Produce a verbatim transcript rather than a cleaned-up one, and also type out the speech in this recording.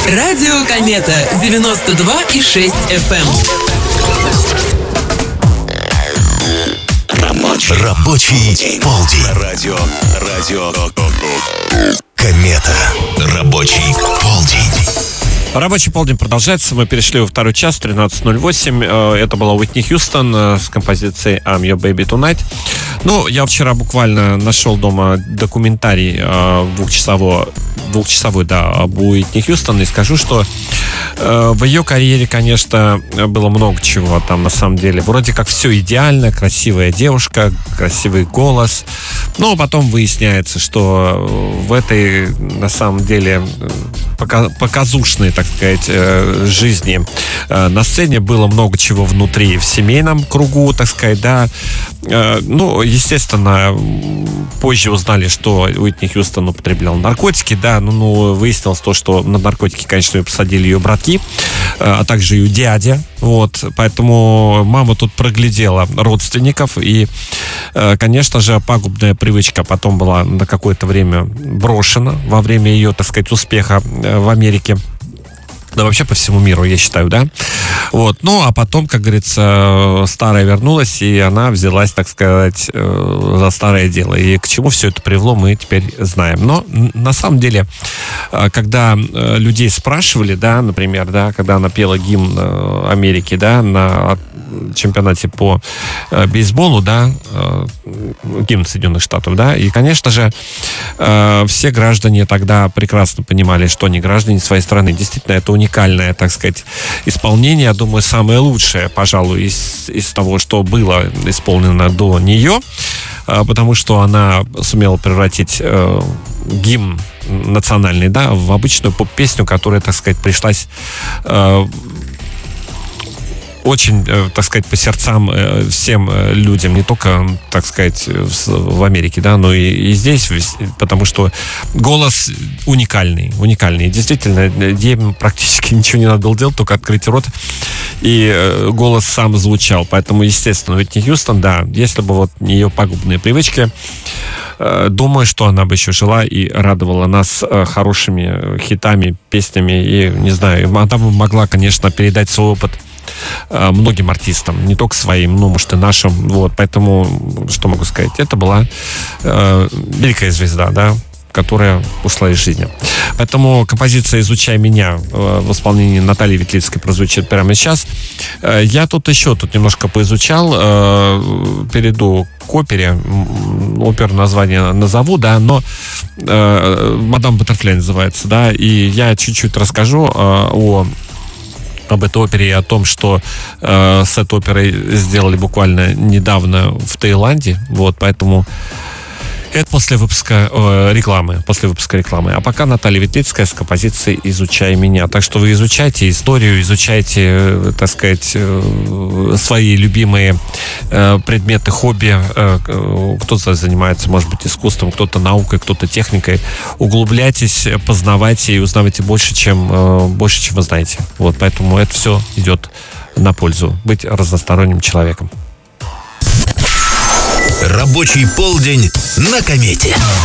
Радио Комета девяносто два и шесть эф эм. Рабочий, Рабочий полдень. Радио, радио Комета. Рабочий полдень. Рабочий полдень продолжается. Мы перешли во второй час, тринадцать ноль восемь. Это была Уитни Хьюстон с композицией I'm Your Baby Tonight. Ну, я вчера буквально нашел дома документарий двухчасовой, двухчасовой, да, об Уитни Хьюстон, и скажу, что в ее карьере, конечно, было много чего там, на самом деле. Вроде как все идеально, красивая девушка, красивый голос. Но потом выясняется, что в этой, на самом деле, показушной, так сказать, жизни на сцене было много чего внутри, в семейном кругу, так сказать, да. Ну, естественно, позже узнали, что Уитни Хьюстон употреблял наркотики, да, ну, ну выяснилось то, что на наркотики, конечно, ее посадили ее братки, а также ее дядя, вот, поэтому мама тут проглядела родственников, и, конечно же, пагубная привычка потом была на какое-то время брошена во время ее, так сказать, успеха в Америке. Да, вообще по всему миру, я считаю, да. Вот. Ну, а потом, как говорится, старая вернулась, и она взялась, так сказать, за старое дело. И к чему все это привело, мы теперь знаем. Но на самом деле, когда людей спрашивали, да, например, да, когда она пела гимн Америки, да, на чемпионате по бейсболу, да, гимн Соединенных Штатов, да, и, конечно же, все граждане тогда прекрасно понимали, что они граждане своей страны. Действительно, это уникальное, так сказать, исполнение, я думаю, самое лучшее, пожалуй, из, из того, что было исполнено до нее, потому что она сумела превратить э, гимн национальный, да, в обычную поп-песню, которая, так сказать, пришлась э, очень, так сказать, по сердцам всем людям, не только, так сказать, в Америке, да, но и, и здесь, потому что голос уникальный, уникальный. Действительно, ей практически ничего не надо было делать, только открыть рот, и голос сам звучал. Поэтому, естественно, Уитни Хьюстон, да, если бы вот ее пагубные привычки, думаю, что она бы еще жила и радовала нас хорошими хитами, песнями, и, не знаю, она бы могла, конечно, передать свой опыт многим артистам, не только своим, ну, может, и нашим, вот, поэтому, что могу сказать, это была э, великая звезда, да, которая ушла из жизни. Поэтому композиция «Изучай меня» в исполнении Натальи Ветлицкой прозвучит прямо сейчас. Я тут еще тут немножко поизучал, перейду к опере, оперу название назову, да, но «Мадам Баттерфляй» называется, да, и я чуть-чуть расскажу о об этой опере и о том, что э, с этой оперой сделали буквально недавно в Таиланде. Вот, поэтому это после выпуска э, рекламы. После выпуска рекламы. А пока Наталья Ветлицкая с композицией «Изучай меня». Так что вы изучайте историю, изучайте, э, так сказать, э, свои любимые э, предметы, хобби. Э, кто-то занимается, может быть, искусством, кто-то наукой, кто-то техникой. Углубляйтесь, познавайте и узнавайте больше, чем, э, больше, чем вы знаете. Вот, поэтому это все идет на пользу. Быть разносторонним человеком. Рабочий полдень на Комете.